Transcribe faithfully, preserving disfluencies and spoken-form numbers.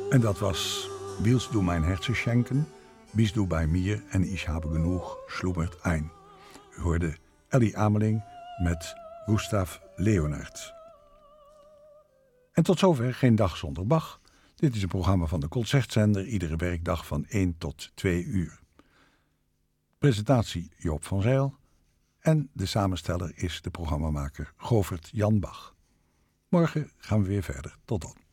En dat was Willst du mein Herz schenken, bist du bei mir en ich habe genug, schlummert ein. U hoorde Ellie Ameling met Gustav Leonard. En tot zover Geen Dag Zonder Bach. Dit is een programma van de Concertzender, iedere werkdag van één tot twee uur. Presentatie Joop van Zijl en de samensteller is de programmamaker Govert Jan Bach. Morgen gaan we weer verder. Tot dan.